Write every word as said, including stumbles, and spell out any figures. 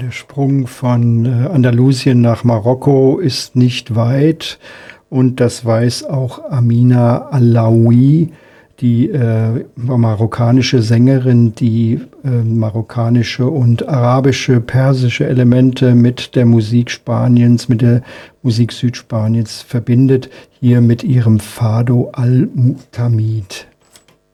Der Sprung von äh, Andalusien nach Marokko ist nicht weit und das weiß auch Amina Alaoui, die äh, marokkanische Sängerin, die äh, marokkanische und arabische, persische Elemente mit der Musik Spaniens, mit der Musik Südspaniens verbindet, hier mit ihrem Fado al-Mu'tamid.